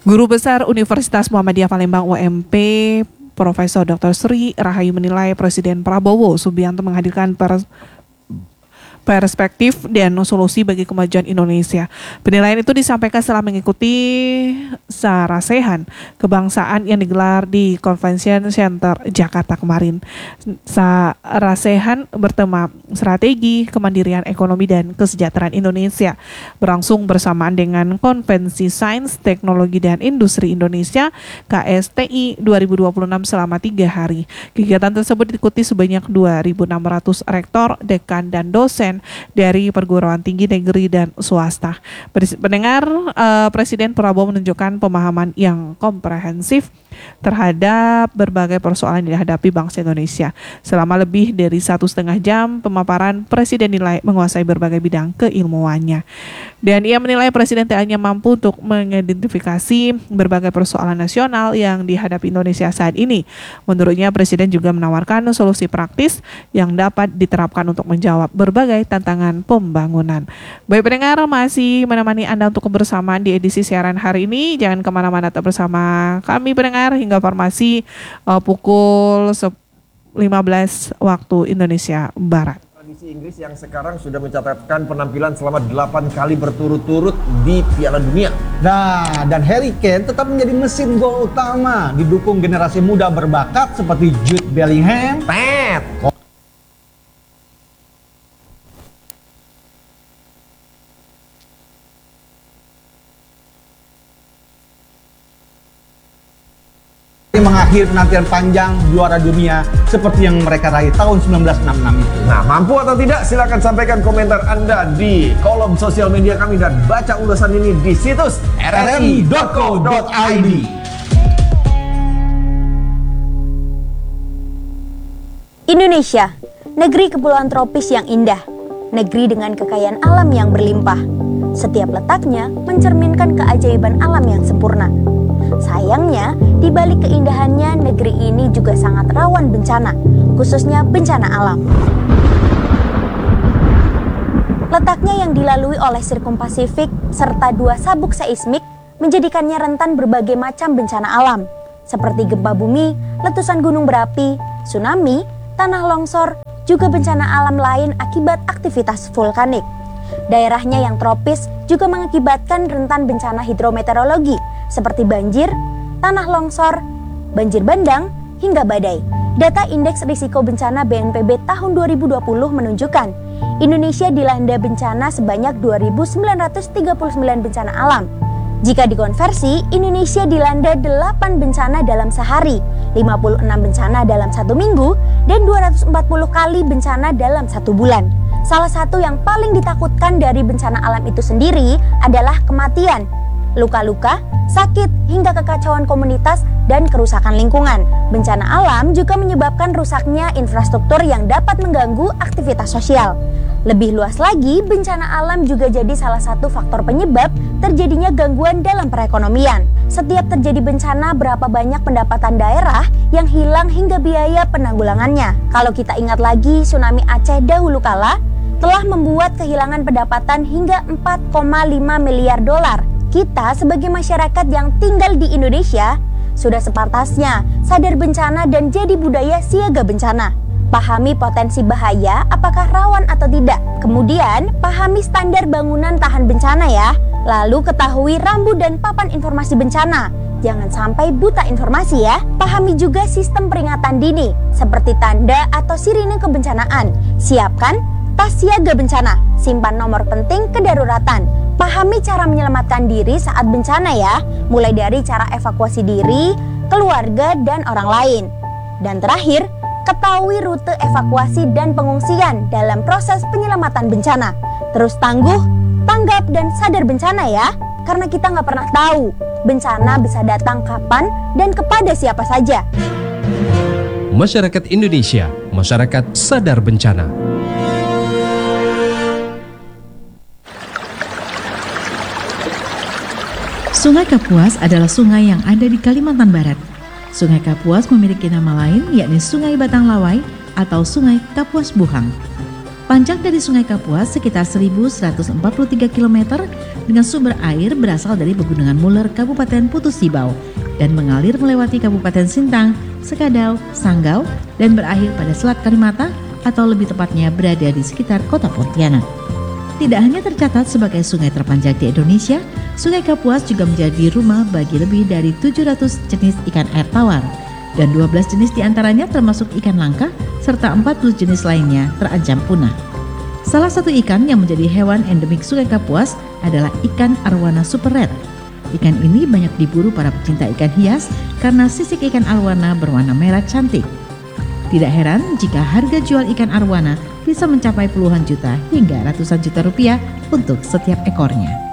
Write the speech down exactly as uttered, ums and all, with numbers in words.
Guru Besar Universitas Muhammadiyah Palembang U M P, Profesor Doktor Sri Rahayu menilai Presiden Prabowo Subianto menghadirkan pers perspektif dan solusi bagi kemajuan Indonesia. Penilaian itu disampaikan setelah mengikuti Sarasehan Kebangsaan yang digelar di Convention Center Jakarta kemarin. Sarasehan bertema Strategi Kemandirian Ekonomi dan Kesejahteraan Indonesia, berlangsung bersamaan dengan Konvensi Sains, Teknologi dan Industri Indonesia K S T I dua ribu dua puluh enam selama tiga hari. Kegiatan tersebut diikuti sebanyak dua ribu enam ratus rektor, dekan dan dosen dari perguruan tinggi negeri dan swasta. Pendengar, uh, Presiden Prabowo menunjukkan pemahaman yang komprehensif terhadap berbagai persoalan yang dihadapi bangsa Indonesia. Selama lebih dari satu setengah jam pemaparan, Presiden nilai menguasai berbagai bidang keilmuannya. Dan ia menilai Presiden tak hanya mampu untuk mengidentifikasi berbagai persoalan nasional yang dihadapi Indonesia saat ini. Menurutnya, Presiden juga menawarkan solusi praktis yang dapat diterapkan untuk menjawab berbagai tantangan pembangunan. Baik pendengar, masih menemani Anda untuk kebersamaan di edisi siaran hari ini. Jangan kemana-mana, tetap bersama kami pendengar hingga formasi uh, pukul lima belas waktu Indonesia Barat. Tradisi Inggris yang sekarang sudah mencatatkan penampilan selama delapan kali berturut-turut di Piala Dunia. Nah, dan Harry Kane tetap menjadi mesin gol utama, didukung generasi muda berbakat seperti Jude Bellingham, Tet. mengakhiri penantian panjang juara dunia seperti yang mereka raih tahun seribu sembilan ratus enam puluh enam itu. Nah, mampu atau tidak? Silakan sampaikan komentar Anda di kolom sosial media kami dan baca ulasan ini di situs r s i dot co dot i d. Indonesia, negeri kepulauan tropis yang indah, negeri dengan kekayaan alam yang berlimpah. Setiap letaknya mencerminkan keajaiban alam yang sempurna. Sayangnya, di balik keindahannya, negeri ini juga sangat rawan bencana, khususnya bencana alam. Letaknya yang dilalui oleh Sirkum Pasifik serta dua sabuk seismik menjadikannya rentan berbagai macam bencana alam, seperti gempa bumi, letusan gunung berapi, tsunami, tanah longsor, juga bencana alam lain akibat aktivitas vulkanik. Daerahnya yang tropis juga mengakibatkan rentan bencana hidrometeorologi seperti banjir, tanah longsor, banjir bandang, hingga badai. Data Indeks Risiko Bencana B N P B tahun dua ribu dua puluh menunjukkan Indonesia dilanda bencana sebanyak dua ribu sembilan ratus tiga puluh sembilan bencana alam. Jika dikonversi, Indonesia dilanda delapan bencana dalam sehari, lima puluh enam bencana dalam satu minggu, dan dua ratus empat puluh kali bencana dalam satu bulan. Salah satu yang paling ditakutkan dari bencana alam itu sendiri adalah kematian, luka-luka, sakit, hingga kekacauan komunitas dan kerusakan lingkungan. Bencana alam juga menyebabkan rusaknya infrastruktur yang dapat mengganggu aktivitas sosial. Lebih luas lagi, bencana alam juga jadi salah satu faktor penyebab terjadinya gangguan dalam perekonomian. Setiap terjadi bencana, berapa banyak pendapatan daerah yang hilang hingga biaya penanggulangannya. Kalau kita ingat lagi, tsunami Aceh dahulu kala telah membuat kehilangan pendapatan hingga empat koma lima miliar dolar. Kita sebagai masyarakat yang tinggal di Indonesia sudah sepantasnya sadar bencana dan jadi budaya siaga bencana. Pahami potensi bahaya, apakah rawan atau tidak. Kemudian, pahami standar bangunan tahan bencana ya. Lalu ketahui rambu dan papan informasi bencana. Jangan sampai buta informasi ya. Pahami juga sistem peringatan dini, seperti tanda atau sirine kebencanaan. Siapkan tas siaga bencana, simpan nomor penting kedaruratan. Pahami cara menyelamatkan diri saat bencana ya, mulai dari cara evakuasi diri, keluarga, dan orang lain. Dan terakhir, ketahui rute evakuasi dan pengungsian dalam proses penyelamatan bencana. Terus tangguh, tanggap, dan sadar bencana ya, karena kita nggak pernah tahu bencana bisa datang kapan dan kepada siapa saja. Masyarakat Indonesia, masyarakat sadar bencana. Sungai Kapuas adalah sungai yang ada di Kalimantan Barat. Sungai Kapuas memiliki nama lain yakni Sungai Batang Lawai atau Sungai Kapuas Buhang. Panjang dari Sungai Kapuas sekitar seribu seratus empat puluh tiga kilometer dengan sumber air berasal dari Pegunungan Muler Kabupaten Putus Tibau dan mengalir melewati Kabupaten Sintang, Sekadau, Sanggau, dan berakhir pada Selat Karimata atau lebih tepatnya berada di sekitar kota Pontianak. Tidak hanya tercatat sebagai sungai terpanjang di Indonesia, Sungai Kapuas juga menjadi rumah bagi lebih dari tujuh ratus jenis ikan air tawar, dan dua belas jenis diantaranya termasuk ikan langka, serta empat puluh jenis lainnya terancam punah. Salah satu ikan yang menjadi hewan endemik Sungai Kapuas adalah ikan arwana super red. Ikan ini banyak diburu para pecinta ikan hias karena sisik ikan arwana berwarna merah cantik. Tidak heran jika harga jual ikan arwana bisa mencapai puluhan juta hingga ratusan juta rupiah untuk setiap ekornya.